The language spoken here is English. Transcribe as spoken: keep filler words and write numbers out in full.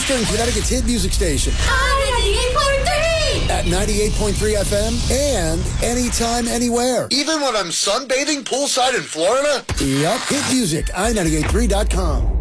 Eastern Connecticut's hit music station. ninety-eight point three! At ninety-eight point three F M and anytime, anywhere. Even when I'm sunbathing poolside in Florida? Yup. Hit music, I ninety-eight point three dot com.